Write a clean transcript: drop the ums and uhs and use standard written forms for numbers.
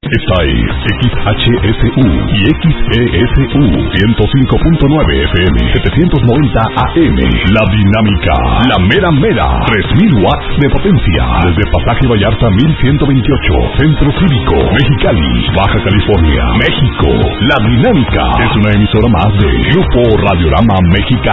Esta es XHSU y XESU 105.9 FM 790 AM. La Dinámica, la mera mera, 3000 watts de potencia. Desde Pasaje Vallarta 1128, Centro Cívico, Mexicali, Baja California, México. La Dinámica es una emisora más de Grupo Radiorama Mexicano.